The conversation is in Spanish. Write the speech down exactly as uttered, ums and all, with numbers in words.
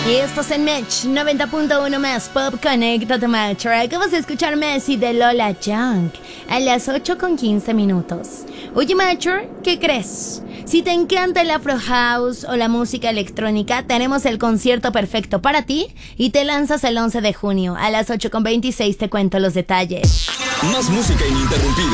Y esto es en Match noventa punto uno más Pop Connect to Match. Acabas de escuchar Messi de Lola Young a las ocho con quince minutos. Oye, Matcher, ¿qué crees? Si te encanta el Afro House o la música electrónica, tenemos el concierto perfecto para ti y te lanzas el once de junio a las ocho con veintiséis. Te cuento los detalles. Más música ininterrumpida.